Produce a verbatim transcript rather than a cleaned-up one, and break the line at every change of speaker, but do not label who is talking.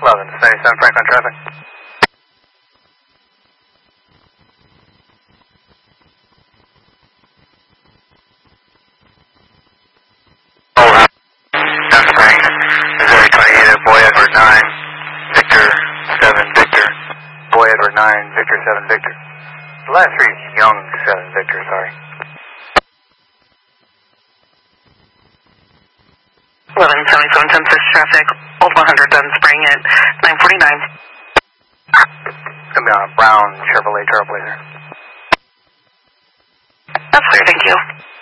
eleven seventy-seven Franklin traffic. Oh, Sun Springs, Missouri twenty-eight, Boy Edward nine, Victor seven Victor, Boy Edward nine, Victor seven Victor. The last three is Young seven Victor, sorry.
eleven seventy-seven ten six traffic, Old one hundred Sun Spring at nine forty-nine.
It's going to be on a brown Chevrolet Trailblazer.
That's clear, thank you.